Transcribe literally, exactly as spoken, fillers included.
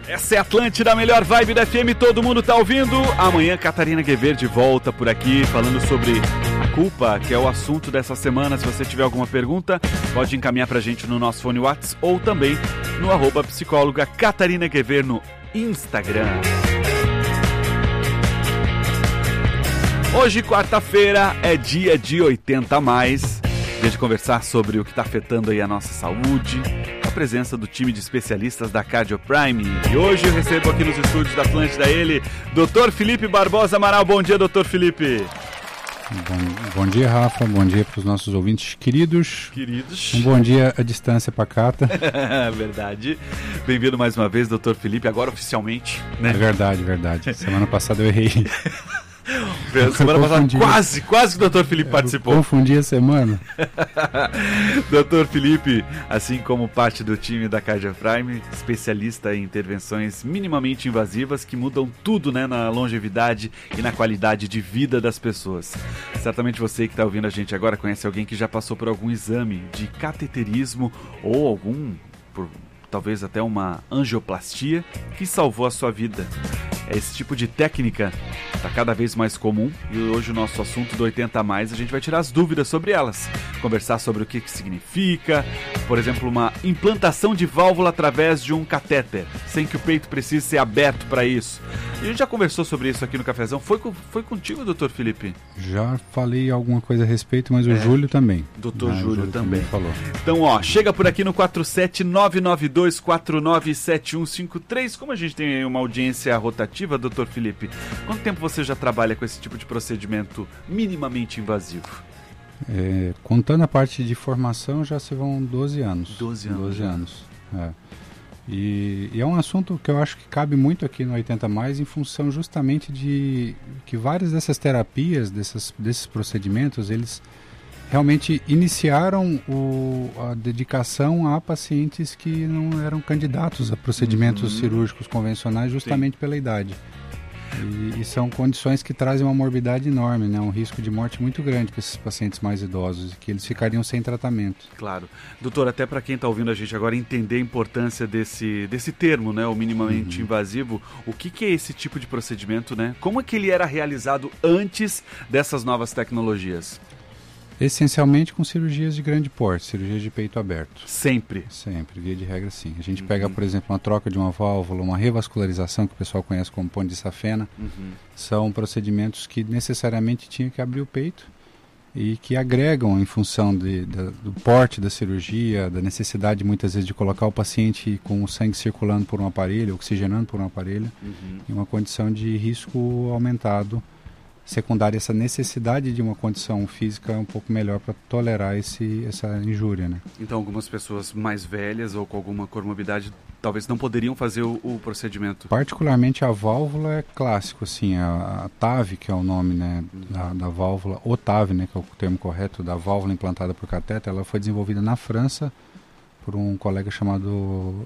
Essa é Atlântida, a melhor vibe da F M, todo mundo tá ouvindo. Amanhã, Catarina Gueverde volta por aqui falando sobre a culpa, que é o assunto dessa semana. Se você tiver alguma pergunta, pode encaminhar pra gente no nosso fone WhatsApp ou também no arroba psicóloga Catarina Gueverde no Instagram. Hoje, quarta-feira, é dia de oitenta a mais, dia de conversar sobre o que está afetando aí a nossa saúde, a presença do time de especialistas da Cardio Prime. E hoje eu recebo aqui nos estúdios da Atlântida ele, doutor Felipe Barbosa Amaral. Bom dia, doutor Felipe. Bom, bom dia, Rafa. Bom dia para os nossos ouvintes queridos. Queridos. Um bom dia à distância pacata. Verdade. Bem-vindo mais uma vez, doutor Felipe, agora oficialmente, né? É verdade, verdade. Semana passada eu errei. Semana passada quase, quase que o doutor Felipe eu participou. Confundi a semana. doutor Felipe, assim como parte do time da Cardio Prime, especialista em intervenções minimamente invasivas que mudam tudo, né, na longevidade e na qualidade de vida das pessoas. Certamente você que está ouvindo a gente agora conhece alguém que já passou por algum exame de cateterismo ou algum, por, talvez até uma angioplastia que salvou a sua vida. Esse tipo de técnica está cada vez mais comum e hoje o nosso assunto do oitenta a mais, a gente vai tirar as dúvidas sobre elas, conversar sobre o que, que significa, por exemplo, uma implantação de válvula através de um catéter, sem que o peito precise ser aberto para isso. E a gente já conversou sobre isso aqui no Cafezão. Foi, foi contigo, doutor Felipe? Já falei alguma coisa a respeito, mas o é. Júlio também. Doutor ah, Júlio, Júlio também. também falou. Então, ó, chega por aqui no quatro sete nove nove dois quatro nove sete um cinco três. Como a gente tem aí uma audiência rotativa, doutor Felipe, quanto tempo você já trabalha com esse tipo de procedimento minimamente invasivo? É, contando a parte de formação, já se vão doze anos. doze anos. doze anos, é. E, e é um assunto que eu acho que cabe muito aqui no oitenta mais, em função justamente de que várias dessas terapias, dessas, desses procedimentos, eles realmente iniciaram o, a dedicação a pacientes que não eram candidatos a procedimentos uhum. cirúrgicos convencionais justamente Sim. pela idade. E, e são condições que trazem uma morbidade enorme, né? Um risco de morte muito grande para esses pacientes mais idosos, que eles ficariam sem tratamento. Claro. Doutor, até para quem está ouvindo a gente agora entender a importância desse, desse termo, né? O minimamente uhum. invasivo, o que, que é esse tipo de procedimento, né? Como é que ele era realizado antes dessas novas tecnologias? Essencialmente com cirurgias de grande porte, cirurgias de peito aberto. Sempre? Sempre, via de regra sim. A gente uhum. pega, por exemplo, uma troca de uma válvula, uma revascularização, que o pessoal conhece como ponte de safena. Uhum. São procedimentos que necessariamente tinham que abrir o peito e que agregam em função de, de, do porte da cirurgia, da necessidade muitas vezes de colocar o paciente com o sangue circulando por um aparelho, oxigenando por um aparelho, uhum. em uma condição de risco aumentado, secundária essa necessidade de uma condição física um pouco melhor para tolerar esse, essa injúria, né? Então algumas pessoas mais velhas ou com alguma comorbidade talvez não poderiam fazer o, o procedimento? Particularmente a válvula é clássico, assim, a, a T A V, que é o nome, né, uhum. da, da válvula, o T A V, né, que é o termo correto da válvula implantada por catéter, ela foi desenvolvida na França por um colega chamado